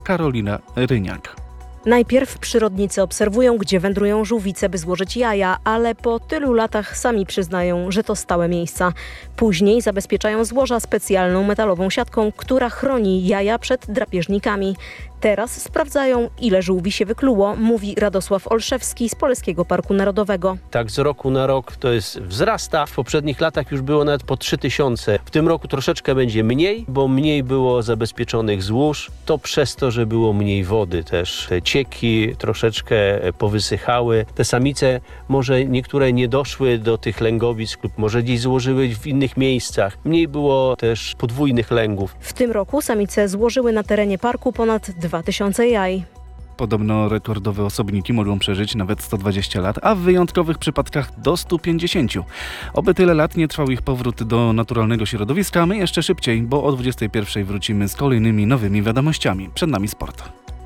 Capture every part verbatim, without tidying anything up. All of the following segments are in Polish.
Karolina Ryniak. Najpierw przyrodnicy obserwują, gdzie wędrują żółwice, by złożyć jaja, ale po tylu latach sami przyznają, że to stałe miejsca. Później zabezpieczają złoża specjalną metalową siatką, która chroni jaja przed drapieżnikami. Teraz sprawdzają, ile żółwi się wykluło, mówi Radosław Olszewski z Polskiego Parku Narodowego. Tak z roku na rok to jest wzrasta. W poprzednich latach już było nawet po trzy tysiące. W tym roku troszeczkę będzie mniej, bo mniej było zabezpieczonych złóż. To przez to, że było mniej wody też. Te cieki troszeczkę powysychały. Te samice może niektóre nie doszły do tych lęgowisk lub może gdzieś złożyły w innych miejscach. Mniej było też podwójnych lęgów. W tym roku samice złożyły na terenie parku ponad dwa tysiące jaj. Podobno rekordowe osobniki mogą przeżyć nawet sto dwadzieścia lat, a w wyjątkowych przypadkach do stu pięćdziesięciu. Oby tyle lat nie trwał ich powrót do naturalnego środowiska, a my jeszcze szybciej, bo o dwudziestej pierwszej wrócimy z kolejnymi nowymi wiadomościami. Przed nami sport.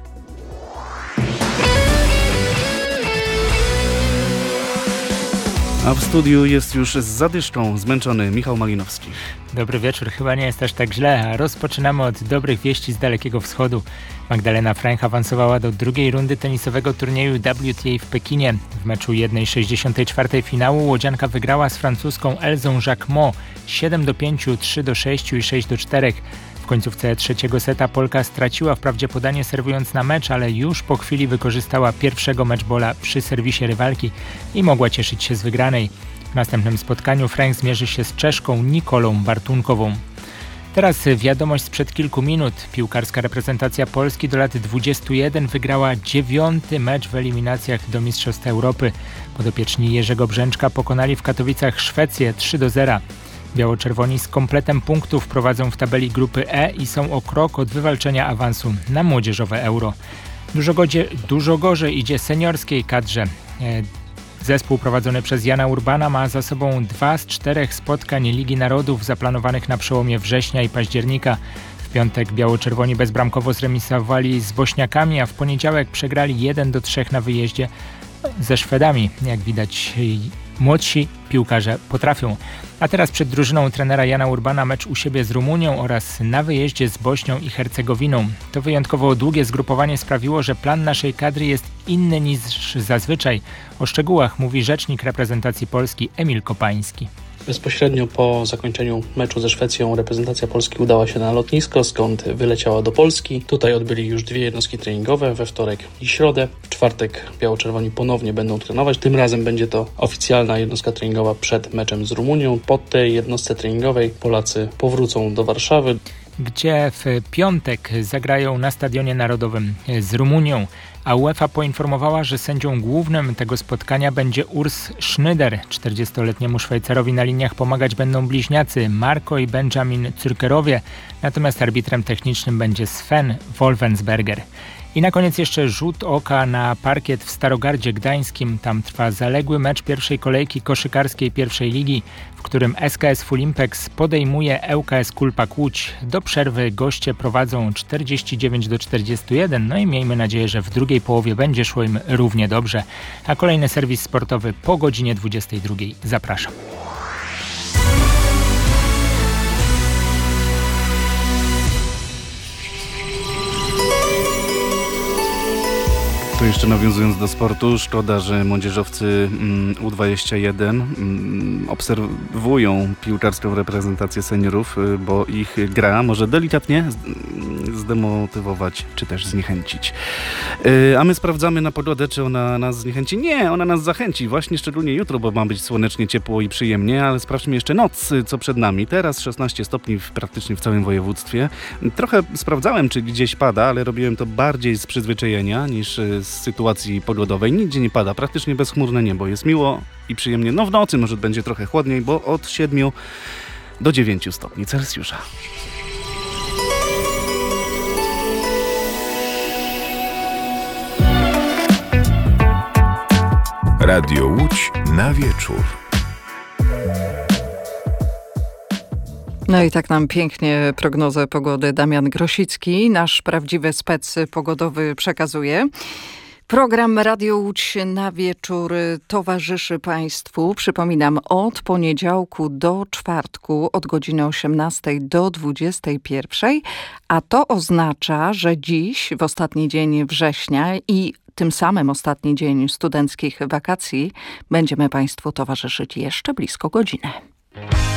A w studiu jest już z zadyszką zmęczony Michał Malinowski. Dobry wieczór, chyba nie jest aż tak źle, a rozpoczynamy od dobrych wieści z Dalekiego Wschodu. Magdalena Frank awansowała do drugiej rundy tenisowego turnieju W T A w Pekinie. W meczu jeden sześćdziesiąt cztery finału łodzianka wygrała z francuską Elzą Jacquemot siedem do pięciu, trzy do sześciu i sześć do czterech. W końcówce trzeciego seta Polka straciła wprawdzie podanie serwując na mecz, ale już po chwili wykorzystała pierwszego meczbola przy serwisie rywalki i mogła cieszyć się z wygranej. W następnym spotkaniu Frank zmierzy się z Czeszką Nikolą Bartunkową. Teraz wiadomość sprzed kilku minut. Piłkarska reprezentacja Polski do lat dwudziestu jeden wygrała dziewiąty mecz w eliminacjach do Mistrzostw Europy. Podopieczni Jerzego Brzęczka pokonali w Katowicach Szwecję trzy do zera. Biało-czerwoni z kompletem punktów prowadzą w tabeli grupy E i są o krok od wywalczenia awansu na młodzieżowe Euro. Dużo, godzie, dużo gorzej idzie seniorskiej kadrze. Zespół prowadzony przez Jana Urbana ma za sobą dwa z czterech spotkań Ligi Narodów zaplanowanych na przełomie września i października. W piątek biało-czerwoni bezbramkowo zremisowali z Bośniakami, a w poniedziałek przegrali jeden do trzech na wyjeździe ze Szwedami. Jak widać, młodsi piłkarze potrafią. A teraz przed drużyną trenera Jana Urbana mecz u siebie z Rumunią oraz na wyjeździe z Bośnią i Hercegowiną. To wyjątkowo długie zgrupowanie sprawiło, że plan naszej kadry jest inny niż zazwyczaj. O szczegółach mówi rzecznik reprezentacji Polski Emil Kopański. Bezpośrednio po zakończeniu meczu ze Szwecją reprezentacja Polski udała się na lotnisko, skąd wyleciała do Polski. Tutaj odbyli już dwie jednostki treningowe we wtorek i środę. W czwartek biało-czerwoni ponownie będą trenować. Tym razem będzie to oficjalna jednostka treningowa przed meczem z Rumunią. Po tej jednostce treningowej Polacy powrócą do Warszawy, gdzie w piątek zagrają na Stadionie Narodowym z Rumunią. A UEFA poinformowała, że sędzią głównym tego spotkania będzie Urs Schneider. czterdziestoletniemu Szwajcarowi na liniach pomagać będą bliźniacy Marco i Benjamin Cürkerowie, natomiast arbitrem technicznym będzie Sven Wolfensberger. I na koniec jeszcze rzut oka na parkiet w Starogardzie Gdańskim. Tam trwa zaległy mecz pierwszej kolejki koszykarskiej pierwszej ligi, w którym S K S Fulimpex podejmuje L K S Kulpak Łódź. Do przerwy goście prowadzą czterdzieści dziewięć do czterdziestu jeden, no i miejmy nadzieję, że w drugiej połowie będzie szło im równie dobrze. A kolejny serwis sportowy po godzinie dwudziestej drugiej. Zapraszam. To jeszcze nawiązując do sportu, szkoda, że młodzieżowcy U dwadzieścia jeden obserwują piłkarską reprezentację seniorów, bo ich gra może delikatnie zdemotywować czy też zniechęcić. A my sprawdzamy na pogodę, czy ona nas zniechęci. Nie, ona nas zachęci. Właśnie szczególnie jutro, bo ma być słonecznie, ciepło i przyjemnie, ale sprawdźmy jeszcze noc, co przed nami. Teraz szesnaście stopni w, praktycznie w całym województwie. Trochę sprawdzałem, czy gdzieś pada, ale robiłem to bardziej z przyzwyczajenia niż z sytuacji pogodowej. Nigdzie nie pada, praktycznie bezchmurne niebo. Jest miło i przyjemnie. No w nocy może będzie trochę chłodniej, bo od siedmiu do dziewięciu stopni Celsjusza. Radio Łódź na wieczór. No i tak nam pięknie prognozę pogody Damian Grosicki, nasz prawdziwy spec pogodowy, przekazuje. Program Radio Łódź na wieczór towarzyszy Państwu, przypominam, od poniedziałku do czwartku od godziny osiemnastej do dwudziestej pierwszej, a to oznacza, że dziś, w ostatni dzień września i tym samym ostatni dzień studenckich wakacji, będziemy Państwu towarzyszyć jeszcze blisko godzinę.